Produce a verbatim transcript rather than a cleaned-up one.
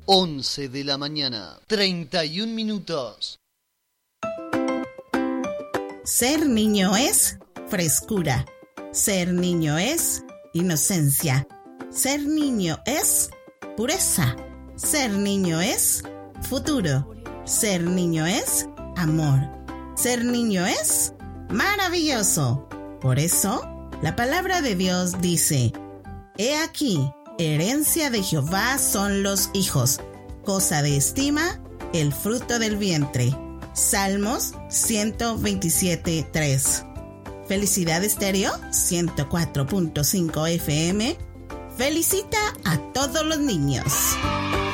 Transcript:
once de la mañana, treinta y un minutos. Ser niño es frescura. Ser niño es inocencia. Ser niño es pureza. Ser niño es futuro. Ser niño es amor. Ser niño es maravilloso. Por eso, la palabra de Dios dice: He aquí, herencia de Jehová son los hijos, cosa de estima el fruto del vientre. Salmos ciento veintisiete, tres. Felicidad Estéreo ciento cuatro punto cinco F M felicita a todos los niños.